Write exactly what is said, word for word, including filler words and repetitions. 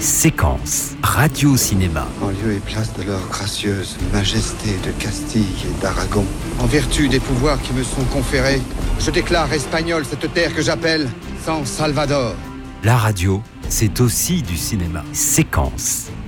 Séquence, radio-cinéma. En lieu et place de leur gracieuse majesté de Castille et d'Aragon, en vertu des pouvoirs qui me sont conférés, je déclare espagnole cette terre que j'appelle San Salvador. La radio, c'est aussi du cinéma. Séquence.